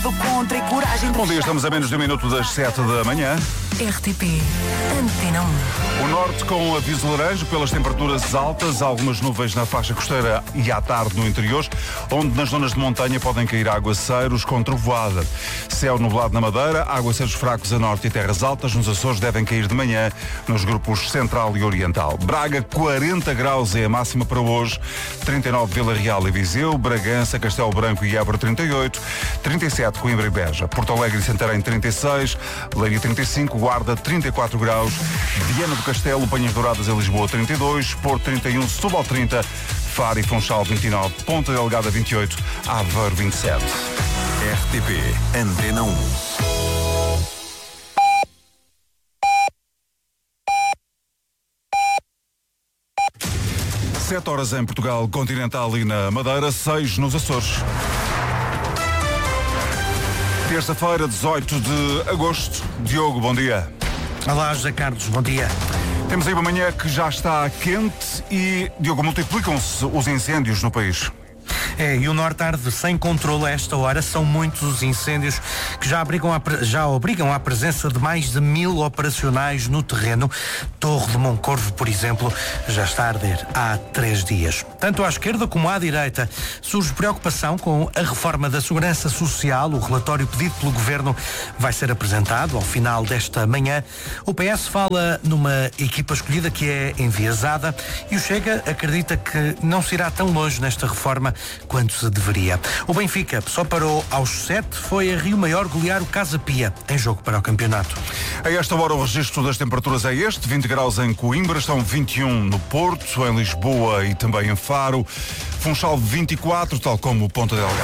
Contra e coragem. Bom dia, estamos a menos de um minuto das 7 da manhã. RTP Antena 1. O norte com aviso laranja pelas temperaturas altas, algumas nuvens na faixa costeira e à tarde no interior, onde nas zonas de montanha podem cair aguaceiros com trovoada. Céu nublado na Madeira, aguaceiros fracos a norte e terras altas. Nos Açores devem cair de manhã nos grupos central e oriental. Braga, 40 graus é a máxima para hoje, 39 Vila Real e Viseu, Bragança, Castelo Branco e Évora 38, 37 Coimbra e Beja, Porto Alegre e Santarém 36, Leiria 35, Guarda 34 graus, Viana do Castelo, Banhas Douradas e Lisboa 32, Porto 31, Setúbal 30, Faro e Funchal 29, Ponta Delgada 28, Aveiro 27. RTP Antena 1. 7 horas em Portugal continental e na Madeira, 6 nos Açores. Terça-feira, 18 de agosto. Diogo, bom dia. Olá, José Carlos, bom dia. Temos aí uma manhã que já está quente e, Diogo, multiplicam-se os incêndios no país. E o norte arde sem controle a esta hora. São muitos os incêndios que já obrigam à presença de mais de 1000 operacionais no terreno. Torre de Moncorvo, por exemplo, já está a arder há 3 dias. Tanto à esquerda como à direita surge preocupação com a reforma da Segurança Social. O relatório pedido pelo Governo vai ser apresentado ao final desta manhã. O PS fala numa equipa escolhida que é enviesada e o Chega acredita que não se irá tão longe nesta reforma quanto se deveria. O Benfica só parou aos 7, foi a Rio Maior golear o Casa Pia em jogo para o campeonato. A esta hora o registro das temperaturas é este, 20 graus em Coimbra, estão 21 no Porto, em Lisboa e também em Faro, Funchal 24, tal como Ponta Delgada.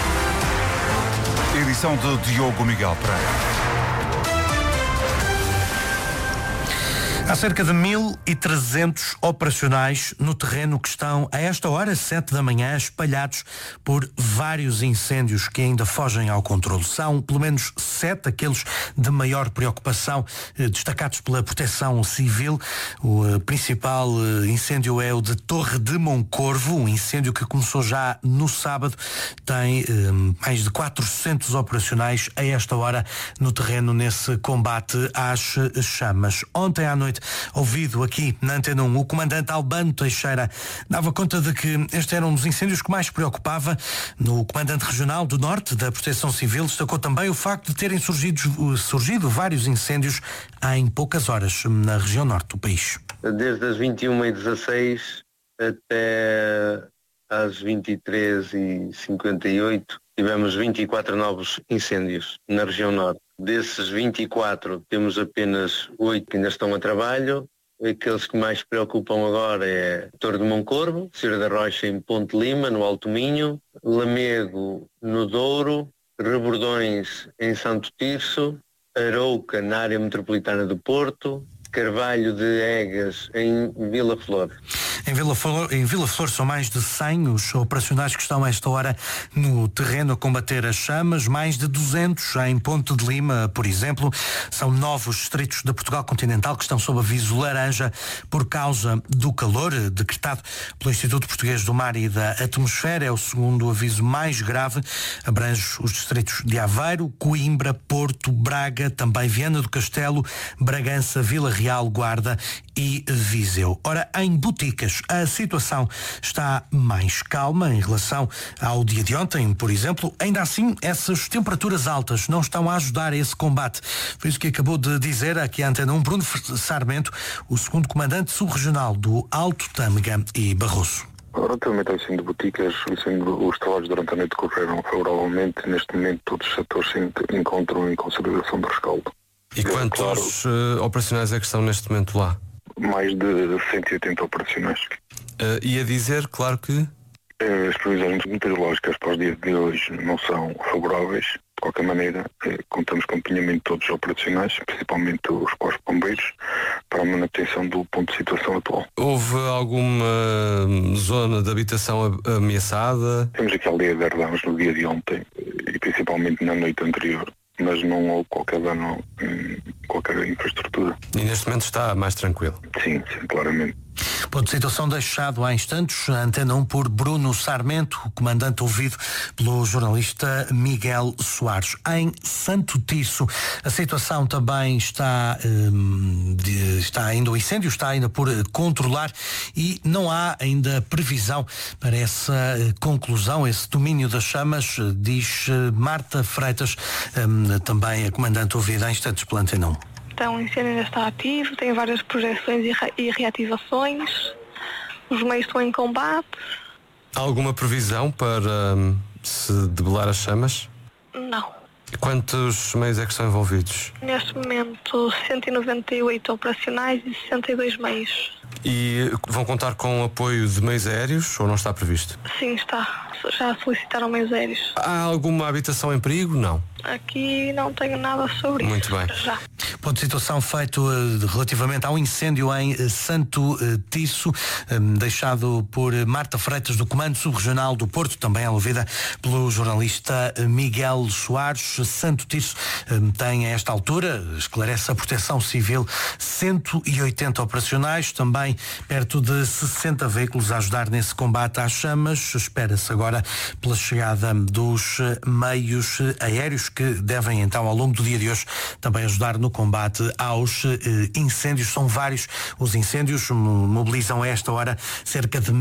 Edição de Diogo Miguel Pereira. Há cerca de 1300 operacionais no terreno que estão, a esta hora, 7 da manhã, espalhados por vários incêndios que ainda fogem ao controle. São pelo menos 7 aqueles de maior preocupação, destacados pela Proteção Civil. O principal incêndio é o de Torre de Moncorvo, um incêndio que começou já no sábado. Tem mais de 400 operacionais a esta hora no terreno nesse combate às chamas. Ontem à noite, ouvido aqui na Antena 1, o comandante Albano Teixeira dava conta de que este era um dos incêndios que mais preocupava. No comandante regional do Norte da Proteção Civil destacou também o facto de terem surgido vários incêndios em poucas horas na região norte do país. Desde as 21h16 até às 23h58 tivemos 24 novos incêndios na região norte. Desses 24 temos apenas 8 que ainda estão a trabalho. Aqueles que mais preocupam agora é Torre de Moncorvo, Senhora da Rocha em Ponte Lima, no Alto Minho, Lamego no Douro, Rebordões em Santo Tirso, Arouca na área metropolitana do Porto, Carvalho de Egas em Vila Flor. Em Vila Flor são mais de 100 os operacionais que estão a esta hora no terreno a combater as chamas, mais de 200 em Ponte de Lima, por exemplo. São 9 os distritos de Portugal continental que estão sob aviso laranja por causa do calor decretado pelo Instituto Português do Mar e da Atmosfera. É o segundo aviso mais grave, abrange os distritos de Aveiro, Coimbra, Porto, Braga, também Viana do Castelo, Bragança, Vila Real, Guarda e Viseu. Ora, em Boticas, a situação está mais calma em relação ao dia de ontem, por exemplo. Ainda assim, essas temperaturas altas não estão a ajudar a esse combate. Foi isso que acabou de dizer aqui à Antena 1 Bruno Sarmento, o segundo comandante subregional do Alto Tâmega e Barroso. Relativamente ao incêndio de Boticas, os trabalhos durante a noite correram favoravelmente. Neste momento, todos os setores se encontram em consolidação de rescaldo. E quantos operacionais é que estão neste momento lá? Mais de 180 operacionais. E a dizer, claro que... As previsões meteorológicas para os dias de hoje não são favoráveis. De qualquer maneira, contamos com o empenhamento de todos os operacionais, principalmente os corpos-bombeiros, para a manutenção do ponto de situação atual. Houve alguma zona de habitação ameaçada? Temos aqui a aldeia de Ardãos no dia de ontem e principalmente na noite anterior, mas não houve qualquer dano em qualquer infraestrutura. E neste momento está mais tranquilo? Sim, claramente. Ponto de situação deixado há instantes, a Antena 1 por Bruno Sarmento, o comandante ouvido pelo jornalista Miguel Soares. Em Santo Tirso, a situação também está ainda, o incêndio está ainda por controlar e não há ainda previsão para essa conclusão, esse domínio das chamas, diz Marta Freitas, também a comandante ouvida há instantes pela Antena 1. Então, o incêndio ainda está ativo, tem várias projeções e reativações, os meios estão em combate. Há alguma previsão para se debelar as chamas? Não. Quantos meios é que estão envolvidos? Neste momento, 198 operacionais e 62 meios. E vão contar com o apoio de meios aéreos ou não está previsto? Sim, está. Já solicitaram meios aéreos. Há alguma habitação em perigo? Não. Aqui não tenho nada sobre isso. Muito bem. Já. Ponto de situação feito relativamente ao incêndio em Santo Tirso, deixado por Marta Freitas do Comando Subregional do Porto, também ouvida pelo jornalista Miguel Soares. Santo Tirso tem a esta altura, esclarece a Proteção Civil, 180 operacionais, também perto de 60 veículos a ajudar nesse combate às chamas. Espera-se agora pela chegada dos meios aéreos que devem então ao longo do dia de hoje também ajudar no combate aos incêndios. São vários os incêndios, mobilizam a esta hora cerca de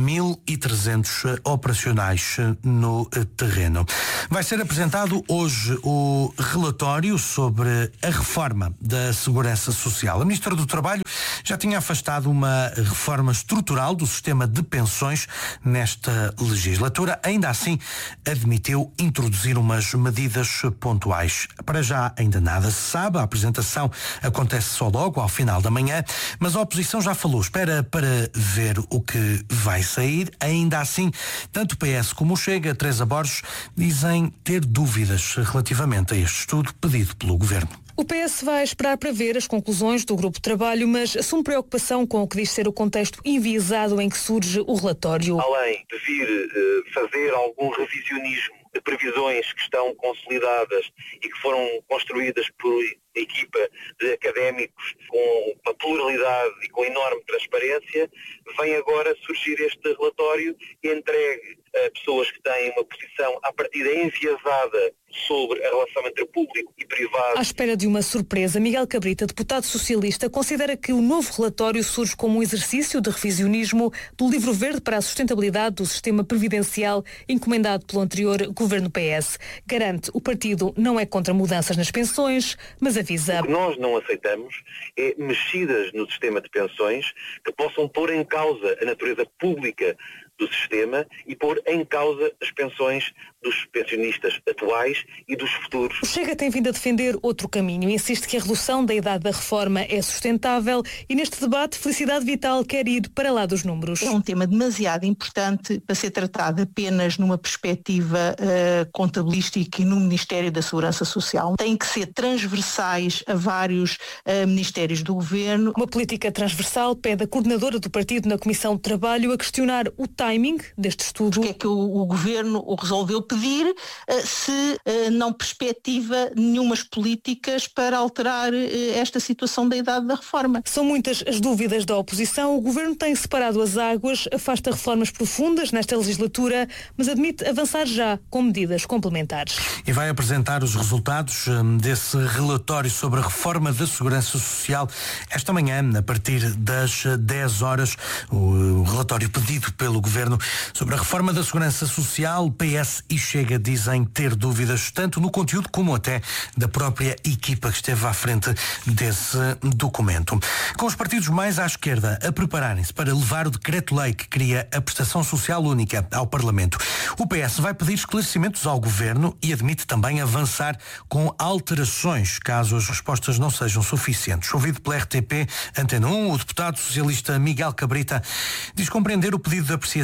1.300 operacionais no terreno. Vai ser apresentado hoje o relatório sobre a reforma da Segurança Social. A Ministra do Trabalho já tinha afastado uma reforma estrutural do sistema de pensões nesta legislatura. Ainda assim, admitiu introduzir umas medidas pontuais. Para já ainda nada se sabe, a apresentação acontece só logo ao final da manhã, mas a oposição já falou, espera para ver o que vai sair. Ainda assim, tanto o PS como o Chega, Teresa Borges, dizem ter dúvidas relativamente a este estudo pedido pelo Governo. O PS vai esperar para ver as conclusões do grupo de trabalho, mas assume preocupação com o que diz ser o contexto enviesado em que surge o relatório. Além de vir fazer algum revisionismo de previsões que estão consolidadas e que foram construídas por equipa de académicos com uma pluralidade e com enorme transparência, vem agora surgir este relatório entregue a pessoas que têm uma posição à partida enviesada sobre a relação entre público e privado. À espera de uma surpresa, Miguel Cabrita, deputado socialista, considera que o novo relatório surge como um exercício de revisionismo do Livro Verde para a Sustentabilidade do Sistema Previdencial encomendado pelo anterior Governo PS. Garante, o partido não é contra mudanças nas pensões, mas avisa. O que nós não aceitamos é mexidas no sistema de pensões que possam pôr em causa a natureza pública do sistema e pôr em causa as pensões dos pensionistas atuais e dos futuros. O Chega tem vindo a defender outro caminho. Insiste que a redução da idade da reforma é sustentável e neste debate Felicidade Vital quer ir para lá dos números. É um tema demasiado importante para ser tratado apenas numa perspectiva contabilística e no Ministério da Segurança Social. Tem que ser transversais a vários ministérios do Governo. Uma política transversal pede a coordenadora do partido na Comissão de Trabalho a questionar o timing deste estudo. Porque é que o Governo o resolveu pedir se não perspectiva nenhumas políticas para alterar esta situação da idade da reforma. São muitas as dúvidas da oposição. O Governo tem separado as águas, afasta reformas profundas nesta legislatura, mas admite avançar já com medidas complementares. E vai apresentar os resultados desse relatório sobre a reforma da Segurança Social esta manhã, a partir das 10 horas. O relatório pedido pelo Governo sobre a reforma da Segurança Social, PS e Chega dizem ter dúvidas tanto no conteúdo como até da própria equipa que esteve à frente desse documento. Com os partidos mais à esquerda a prepararem-se para levar o decreto-lei que cria a prestação social única ao Parlamento, o PS vai pedir esclarecimentos ao Governo e admite também avançar com alterações caso as respostas não sejam suficientes. Ouvido pela RTP Antena 1, o deputado socialista Miguel Cabrita diz compreender o pedido de apreciação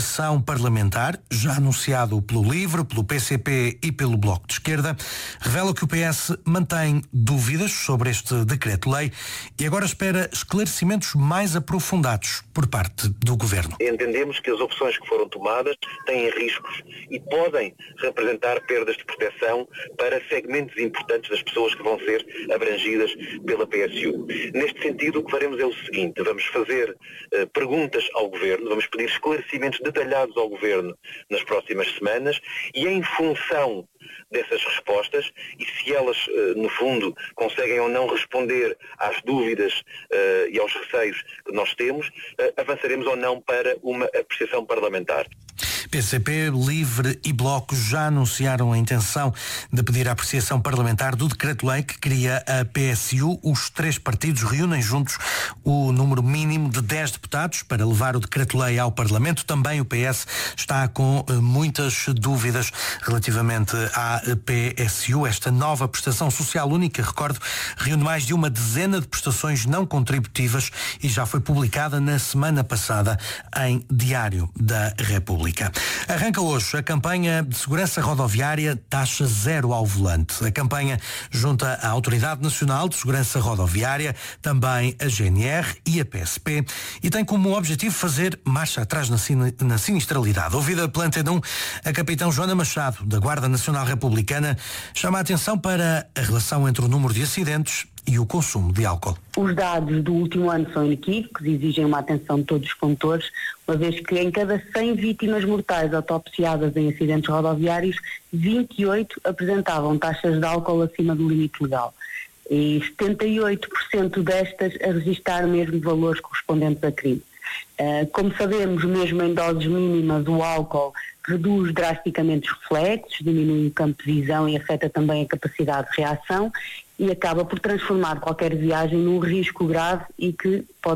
apreciação parlamentar, já anunciado pelo LIVRE, pelo PCP e pelo Bloco de Esquerda, revela que o PS mantém dúvidas sobre este decreto-lei e agora espera esclarecimentos mais aprofundados por parte do Governo. Entendemos que as opções que foram tomadas têm riscos e podem representar perdas de proteção para segmentos importantes das pessoas que vão ser abrangidas pela PSU. Neste sentido, o que faremos é o seguinte: vamos fazer perguntas ao Governo, vamos pedir esclarecimentos detalhados ao Governo nas próximas semanas e, em função dessas respostas, e se elas, no fundo, conseguem ou não responder às dúvidas e aos receios que nós temos, avançaremos ou não para uma apreciação parlamentar. PCP, LIVRE e Bloco já anunciaram a intenção de pedir a apreciação parlamentar do decreto-lei que cria a PSU. Os três partidos reúnem juntos o número mínimo de 10 deputados para levar o decreto-lei ao Parlamento. Também o PS está com muitas dúvidas relativamente à PSU. Esta nova prestação social única, recordo, reúne mais de uma dezena de prestações não contributivas e já foi publicada na semana passada em Diário da República. Arranca hoje a campanha de segurança rodoviária Taxa Zero ao Volante. A campanha junta a Autoridade Nacional de Segurança Rodoviária, também a GNR e a PSP e tem como objetivo fazer marcha atrás na sinistralidade. Ouvida pela Antena 1, a capitão Joana Machado, da Guarda Nacional Republicana, chama a atenção para a relação entre o número de acidentes e o consumo de álcool. Os dados do último ano são inequívocos e exigem uma atenção de todos os condutores, uma vez que em cada 100 vítimas mortais autopsiadas em acidentes rodoviários, 28 apresentavam taxas de álcool acima do limite legal. E 78% destas a registrar mesmo valores correspondentes a crime. Como sabemos, mesmo em doses mínimas, o álcool reduz drasticamente os reflexos, diminui o campo de visão e afeta também a capacidade de reação e acaba por transformar qualquer viagem num risco grave e que pode